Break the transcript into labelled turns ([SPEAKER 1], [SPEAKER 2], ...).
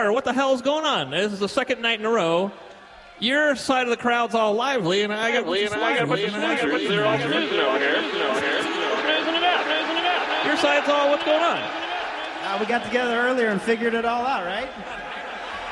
[SPEAKER 1] Carter, what the hell is going on? This is the second night in a row. Your side of the crowd's all lively, and I got a bunch of snoozers. They're all snoozing over here. Snoozing it out. Your side's all, what's going on?
[SPEAKER 2] We got together earlier and figured it all out, right?